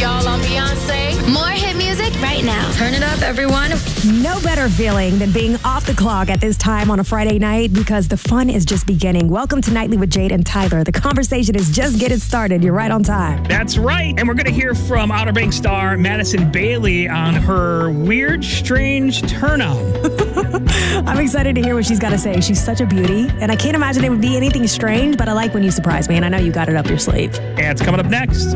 y'all on Beyonce. More hit music right now. Turn it up, everyone. No better feeling than being off the clock at this time on a Friday night because the fun is just beginning. Welcome to Nightly with Jade and Tyler. The conversation is just getting started. You're right on time. That's right. And we're going to hear from Outer Banks star Madison Bailey on her weird, strange turn-on. I'm excited to hear what she's got to say. She's such a beauty, and I can't imagine it would be anything strange, but I like when you surprise me, and I know you got it up your sleeve. And it's coming up next.